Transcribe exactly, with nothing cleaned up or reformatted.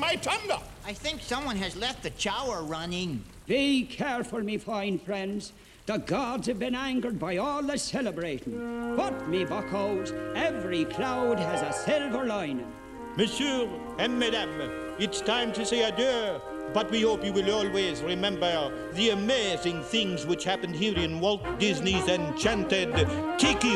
by thunder! I think someone has left the shower running. Be careful, me fine friends. The gods have been angered by all the celebrating. But, me buckos, every cloud has a silver lining. Monsieur and Madame, it's time to say adieu. But we hope you will always remember the amazing things which happened here in Walt Disney's Enchanted Tiki